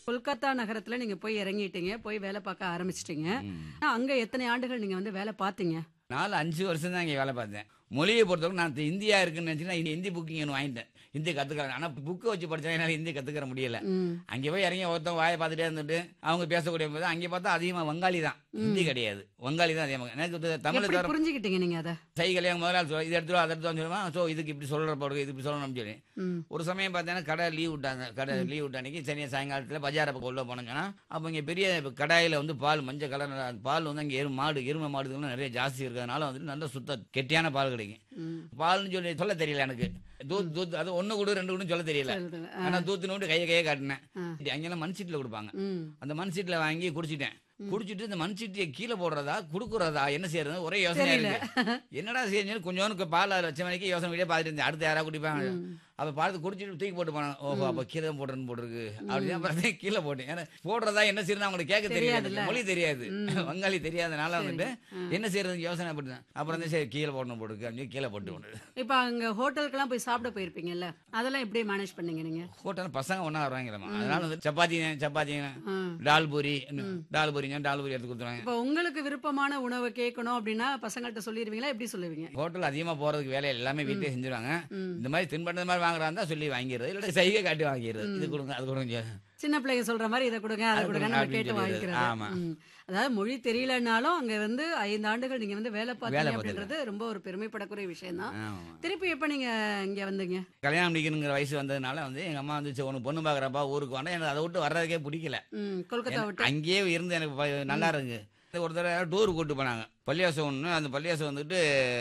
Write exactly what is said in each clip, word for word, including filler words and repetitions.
கொல்கத்தா நகரத்துல நீங்க போய் இறங்கிட்டீங்க. போய் வேலை பார்க்க ஆரம்பிச்சுட்டீங்க. ம். அங்க எத்தனை ஆண்டுகள் நீங்க வந்து வேலை பார்த்தீங்க? நாலு, அஞ்சு வருஷம் தான் இங்க வேலை பார்த்தேன். மொழிய பொறுத்தவரைக்கும் நான் தி- இந்தியா இருக்குன்னு நினைச்சுன்னா ஹிந்தி புக்கிங் ஒன்று வாங்கிட்டேன். ஹிந்தி கத்துக்கிறேன். ஆனா புக்கை வச்சு படிச்சா என்னால ஹிந்தி கத்துக்கிற முடியல. ம். அங்கே போய் இறங்கி ஒருத்தன் வாயை பார்த்துட்டே இருந்துட்டு அவங்க பேசக்கூடிய போது அங்கே பார்த்தா அதிகமாக வங்காளி தான், ஹிந்தி கிடையாது. வங்காளி தான் அதிகமாக. எனக்கு இது தமிழை எப்படி தவிர புரிஞ்சுக்கிட்டீங்க நீங்க அத? சைக்கிளே முதல்ல சொல்ல இது எடுத்துருவா அதை எடுத்து சொல்லுவான். ஸோ இதுக்கு இப்படி சொல்கிற போடுறது இது இப்படி சொல்லணும்னு சொல்லி ம். ஒரு சமயம் பார்த்தீங்கன்னா கடை லீவ் விட்டாங்க. கடை லீவ் விட்ட அன்னைக்கு சனியா சாயங்காலத்தில் பஜாரை பக்கம் உள்ள போனோங்கன்னா அப்போ இங்கே பெரிய கடாயில் வந்து பால் மஞ்சள் கலர் பால் வந்து அங்கே எரு மாடு எருமை மாடுகள் நிறைய ஜாஸ்தி இருக்கிறதுனால வந்துட்டு நல்ல சுத்த கெட்டியான பால் கிடைக்கும். ம். பால்னு சொல்லி சொல்ல தெரியல எனக்கு. தூத் தூத் அது ஒன்று கூட ரெண்டு கூட சொல்ல தெரியல. சொல்லுங்க. ஆ. ஆனால் தூத்துன்னு கையை கையை காட்டினேன். ஆ. அங்கெல்லாம் மண் சீட்டில் கொடுப்பாங்க. ம். அந்த மண் சீட்டில் வாங்கி குடிச்சிட்டேன். குடிச்சிட்டு இந்த மண் சீட்டியை கீழே போடுறதா குடுக்குறதா என்ன செய்யறது ஒரே யோசனையா இருக்கு. என்னடா செய்யணும் கொஞ்சோன்னு பால் அதில் வச்ச மணிக்கு யோசனை வீடியோ பார்த்துட்டு இருந்தேன். அடுத்து யாராவது குடிப்பாங்க. அப்போ பார்த்து குடிச்சிட்டு தூக்கி போட்டு போனாங்க. ஓஹோ அப்போ கீழே போடுறேன்னு போட்டுருக்கு அப்படின்னு அப்புறம் கீழே போட்டேன். ஏன்னா போடுறதா என்ன செய்யறது அவங்களுக்கு கேட்க தெரியாது, மொழி தெரியாது, வங்காளி தெரியாதனால வந்துட்டு என்ன செய்யறதுக்கு யோசனை பட்டுதான். அப்புறம் வந்து சரி கீழே போடணும் போட்டுருக்கு அப்படின்னு கீழே போட்டு போட்டு இப்ப அங்க ஹோட்டலுக்கெல்லாம் போய் சாப்பிட போயிருப்பீங்கல்ல, அதெல்லாம் எப்படி மேனேஜ் பண்ணீங்க நீங்க? ஹோட்டல் பசங்க ஒன்றா வருவாங்களா அதனால வந்து சப்பாத்தி சப்பாத்தி ஆ. டால் பூரி டால் பூரி டால் பூரி எடுத்து கொடுத்துருவாங்க. இப்ப உங்களுக்கு விருப்பமான உணவை கேட்கணும் அப்படின்னா பசங்கள்ட்ட சொல்லிடுவீங்களா, எப்படி சொல்லுவீங்க? ஹோட்டல் அதிகமாக போகிறதுக்கு வேலை எல்லாமே வீட்டிலே செஞ்சுருவாங்க. ம். இந்த மாதிரி தின்பண்டம் மாதிரி வாங்குறாங்க சொல்லி வாங்கிடுறது, இல்லை சைகை காட்டி வாங்கிடுறது. இது கொடுங்க அது கொடுங்க. சின்ன பிள்ளைங்க சொல்ற மாதிரி இதை கொடுங்க அதை அது கொடுங்க கொடுங்க நம்ம அப்படின்னு கேட்டு சொல்லிடுறது. வாங்கிக்கிறது. ஆமா. ம். அதாவது மொழி தெரியலனாலும் அங்க வந்து ஐந்து ஆண்டுகள் நீங்க வந்து வேலை பார்த்தீங்க வேலை அப்படின்றது ரொம்ப ஒரு பெருமைப்படக்கூடிய விஷயம் தான். ஆமா. திருப்பி எப்ப நீங்க இங்க வந்தீங்க? கல்யாணம் முடிக்கணுங்கிற வயசு வந்ததுனால வந்து எங்கள் அம்மா வந்து சரி, உனக்கு பொண்ணு பார்க்குறப்பா ஊருக்கு வேண்டாம், எனக்கு அதை விட்டு வர்றதுக்கே பிடிக்கல. ம். கொல்கத்தா விட்டு. அங்கேயே இருந்து எனக்கு ப- நல்லா இருக்கு. ஒரு தடவை டூர் கூட்டு போனாங்க பள்ளியாசம் ஒன்று. அந்த பள்ளியாசம் வந்துட்டு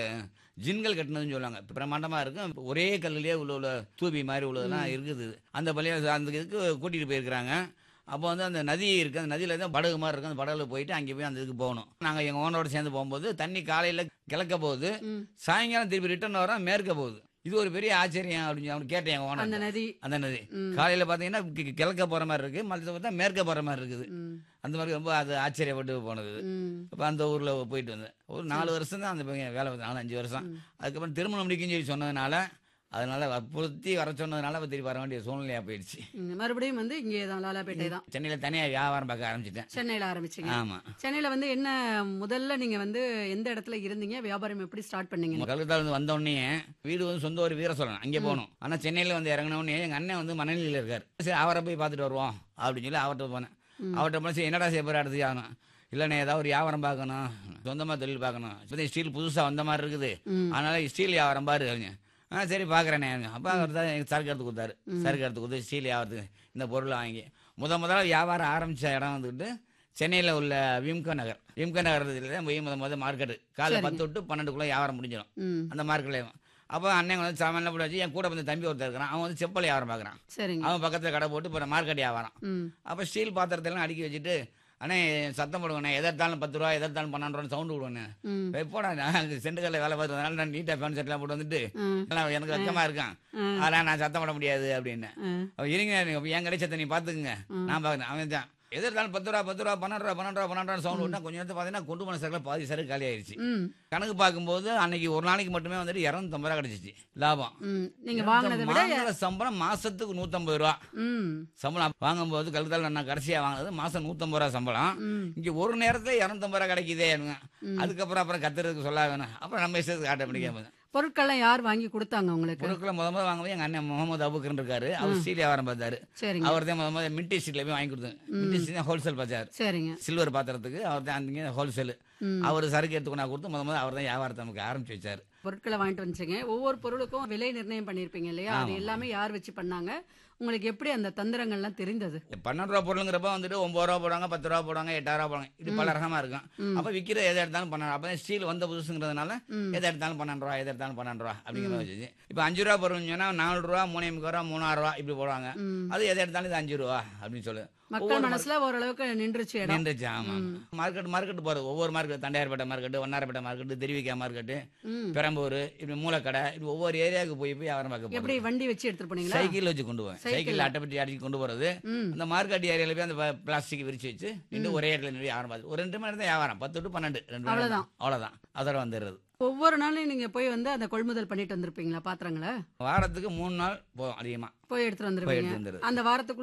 ஜின்கள் கட்டினதுன்னு சொல்லுவாங்க. பிரமாண்டமாக இருக்கும். ஒரே கல்லுலேயே உள்ள உள்ள தூபி மாதிரி உள்ளதெல்லாம் இருக்குது. அந்த பள்ளியாசம் அந்த இதுக்கு கூட்டிகிட்டு போயிருக்கிறாங்க. அப்போ வந்து அந்த நதி இருக்குது. அந்த நதியில் தான் படகு மாதிரி இருக்கும். அந்த படகுல போயிட்டு அங்கே போய் அந்த இதுக்கு போகணும். நாங்கள் எங்கள் ஓனரோட சேர்ந்து போகும்போது தண்ணி காலையில் கிழக்க போகுது, ம். சாயங்காலம் திருப்பி ரிட்டர்ன் வர மேற்க போகுது. இது ஒரு பெரிய ஆச்சரியம் அப்படின்னு அவனு கேட்டேன் எங்கள் அந்த ஓனர். நதி. அந்த நதி ம். காலையில் பார்த்தீங்கன்னா கி- கிழக்க போகிற மாதிரி இருக்குது, மற்ற பார்த்தா மேற்க போகிற மாதிரி இருக்குது. ம். அந்த மாதிரி ரொம்ப அது ஆச்சரியப்பட்டு போனது. ம். அப்போ அந்த ஊரில் போயிட்டு வந்தேன். ஒரு நாலு வருஷம் தான் அந்த பையன் வேலை பார்த்தேன். நாலு அஞ்சு வருஷம். அதுக்கப்புறம் திருமணம் முடிக்குன்னு சொல்லி சொன்னதுனால அதனால வற்புறுத்தி வர சொன்னதுனால அப்போ திருப்பி வர வேண்டிய சூழ்நிலையாக போயிடுச்சு. ம். மறுபடியும் வந்து இங்கே தான் லாலாப்பேட்டை தான். சென்னையில் தனியாக வியாபாரம் பார்க்க ஆரம்பிச்சிட்டேன். சென்னையில ஆரம்பிச்சீங்க. ஆமாம். சென்னையில வந்து என்ன முதல்ல நீங்க வந்து எந்த இடத்துல இருந்தீங்க, வியாபாரம் எப்படி ஸ்டார்ட் பண்ணீங்க? கல்கத்தால இருந்து வந்த உடனே வீடு வந்து சொந்த ஒரு வீர சொல்லணும் அங்கே போகணும். ஆனால் சென்னையில் வந்து இறங்கின உடனே எங்கள் அண்ணன் வந்து மணலியில் இருக்கார். சரி அவரை போய் பார்த்துட்டு வருவோம் அப்படின்னு சொல்லி அவர்கிட்ட போனேன். அவர்கிட்ட போனால் சரி என்னடா செய்ய போகிற அடுத்து ஆகணும் இல்லைண்ணே ஏதாவது ஒரு வியாபாரம் பார்க்கணும், சொந்தமாக தொழில் பார்க்கணும். இப்போ ஸ்டீல் புதுசாக வந்த மாதிரி இருக்குது, ம். அதனால ஸ்டீல் வியாபாரம் பாரு அப்படின்னு. ஆ சரி பார்க்குறேனே. அப்போ அவர் தான் எனக்கு சரக்கு எடுத்து கொடுத்தாரு. சரக்கு எடுத்து கொடுத்து ஸ்டீல் வியாபாரத்துக்கு இந்த பொருளை வாங்கி முத முதல்ல வியாபாரம் ஆரம்பித்த இடம் வந்துட்டு சென்னையில் உள்ள விம்கோ நகர். விம்கோ நகரத்தில் தான் போய் முத முத மார்க்கெட்டு காலைல சரிங்க. பத்து விட்டு பன்னெண்டுக்குள்ளே வியாபாரம் முடிஞ்சிடும் ம். அந்த மார்க்கெட்லேயும். அப்போ அண்ணன் வந்து சாமான்லாம் போட்டு வச்சு என் கூட வந்து தம்பி ஒருத்தர் இருக்கிறான். அவன் வந்து செப்பல் வியாபாரம் பார்க்குறான். சரிங்க. அவன் பக்கத்தில் கடை போட்டு இப்போ மார்க்கெட் வியாபாரம். ம். அப்போ ஸ்டீல் பாத்திரத்தெல்லாம் அடுக்கி வச்சுட்டு அண்ணே சத்தம் போடுவேண்ணே, எதை எடுத்தாலும் பத்து ரூபா எதை எடுத்தாலும் பன்னெண்டு ரூபா சவுண்டு விடுவேண்ணே. ம். எப்போடா நான் செண்டுகளில் வேலை பார்த்ததுனால நான் நீட்டாக ஃபேன் செட்லாம் போட்டு வந்துட்டு ம். எல்லாம் எனக்கு வெக்கமாக இருக்கான், ம். அதெல்லாம் நான் சத்தம் போட முடியாது அப்படின்னு. ம். அவன் இருங்க நீங்க என் கிடைச்சத்தை நீ பார்த்துக்குங்க நான் பார்க்குறேன். அவன் தான் எது இருந்தாலும் பத்து ரூபா பத்து ரூபா பன்னெண்டு ரூபா பன்னெண்டு ரூபா பன்னெண்டு ரூபா சவுண்ட் விட்டா கொஞ்சம் நேரத்தை பார்த்தீங்கன்னா கொண்டு போன சரக்குல பாதி சரக்கு காலி ஆயிடுச்சு. ம். கணக்கு பார்க்கும்போது அன்னைக்கு ஒரு நாளைக்கு மட்டுமே வந்துட்டு இரநூத்தம்பது ரூபா கிடைச்சிச்சு லாபம். ம். நீங்க வாங்கினதை விட. வாங்குற சம்பளம் மாசத்துக்கு நூத்தம்பது ரூபா ம். சம்பளம். வாங்கும்போது கல்கத்தால நான் கடைசியாக வாங்கினது மாசம் நூத்தம்பது ரூபா சம்பளம். ம். இங்க ஒரு நேரத்துல இரநூத்தம்பது ரூபா கிடைக்குதே. அதுக்கப்புறம் அப்புறம் கத்துறதுக்கு சொல்ல வேணும். அப்புறம் நம்ம இஷ்டத்துக்கு ஆட்டோமேட்டிக்காக பொருட்கள்லாம் யார் வாங்கி கொடுத்தாங்க உங்களுக்கு? பொருட்களை முத முதல் வாங்கும்போது எங்க அண்ணன் முகமது அபுக்கர் இருக்காரு. அவர் ஸ்டீல் வியாபாரம் பார்த்தாரு. சரிங்க. அவர் தான் முத முதல்ல மின்டி ஸ்ட்ரீட்ல போய் வாங்கி கொடுத்தாங்க. மின்டி ஸ்ட்ரீட் தான் ஹோல்சேல் பார்த்தாரு. சரிங்க. சில்வர் பாத்திரத்துக்கு அவர் தான் அங்கே ஹோல்சேல். ம். அவர் சரக்கு எடுத்து கொண்டா கொடுத்து முத முதல்ல அவர் தான் வியாபாரத்தை நமக்கு ஆரம்பிச்சு வச்சாரு. பொருட்களை வாங்கிட்டு வந்துச்சீங்க. ஒவ்வொரு பொருளுக்கும் விலை நிர்ணயம் பண்ணிருப்பீங்க இல்லையா? அது எல்லாமே யார் வச்சு பண்ணாங்க? உங்களுக்கு எப்படி அந்த தந்திரங்கள்லாம் தெரிந்தது? பன்னெண்டு ரூபா பொருளுங்கிறப்ப வந்துட்டு ஒன்பது ரூபா போடுவாங்க, பத்து ரூபா போடுவாங்க, எட்டாயிரம் ரூபா போடுவாங்க. இது பல ரகமா இருக்கும். அப்ப விற்கிற எதை எடுத்தாலும் பன்னெண்டு. அப்பதான் ஸ்டீல் வந்த புதுசுங்கிறதுனால எதை எடுத்தாலும் பன்னெண்டு ரூபா எதை எடுத்தாலும் பன்னெண்டு ரூபா அப்படிங்கிற வச்சு. இப்ப அஞ்சு ரூபா பொருள்னு சொன்னா நாலு ரூபா மூணே முக்கால் ரூபா மூணாயிரம் ரூபா இப்படி போடுவாங்க. அது எதை எடுத்தாலும் இது அஞ்சு ரூபா அப்படின்னு சொல்லு. மக்கள் மனசுல ஓரளவுக்கு நின்றுச்சு இடம். நின்றுச்சு. ஆமா. மார்க்கெட் மார்க்கெட் போறது ஒவ்வொரு market, Tondiarpet market, Vannarapettai market, Thiru Vi Ka market, ம். பெரம்பூர், இப்படி மூலக்கடை, இப்படி ஒவ்வொரு ஏரியாவுக்கு போய் போய் வியாபாரம் பார்க்க எப்படி போறது. வண்டி வச்சு எடுத்துட்டு போனீங்களா? சைக்கிள் வச்சு கொண்டு போவேன். சைக்கிள் அட்டைப்பட்டி அடிச்சு கொண்டு போறது. ம். அந்த மார்க்கெட் ஏரியால போய் அந்த பிளாஸ்டிக் விரிச்சு வச்சு நின்று ஒரே இடத்துல நின்று வியாபாரம் பார்த்து ஒரு ரெண்டு மணி நேரம் தான் வியாபாரம். பத்து டு பன்னெண்டு ரெண்டு மணி நேரம். அவ்வளவுதான். அதோட வந்துடுறது. ஒவ்வொரு நாளும் நீங்க போய் வந்து அந்த கொள்முதல் பண்ணிட்டு வந்திருப்பீங்களா பாத்திரங்களை? வாரத்துக்கு மூணு நாள் போதும் அதிகமா போய் எடுத்துட்டு போய் வந்துருவீங்க. எடுத்து வந்துடுறது. அந்த வாரத்துக்கு